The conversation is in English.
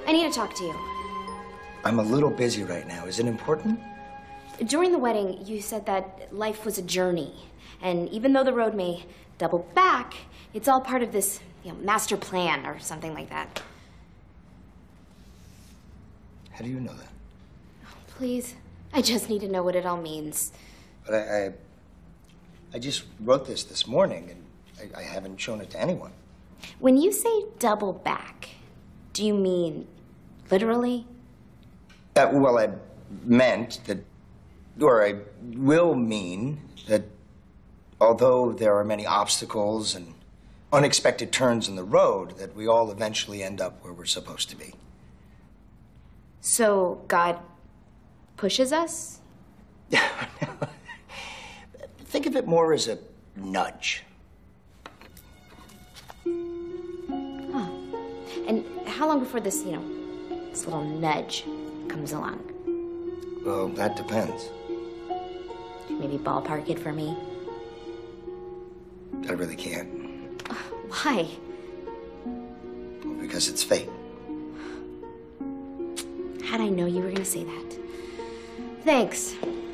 I need to talk to you. I'm a little busy right now. Is it important? During the wedding, you said that life was a journey. And even though the road may double back, it's all part of this, master plan or something like that. How do you know that? Oh, please. I just need to know what it all means. But I just wrote this morning, and I haven't shown it to anyone. When you say double back, do you mean literally? Well, I meant that, or I will mean that although there are many obstacles and unexpected turns in the road, that we all eventually end up where we're supposed to be. So God pushes us? Think of it more as a nudge. Huh. And how long before this, this little nudge comes along? Well, that depends. Maybe ballpark it for me? I really can't. Why? Well, because it's fate. How'd I know you were gonna say that? Thanks.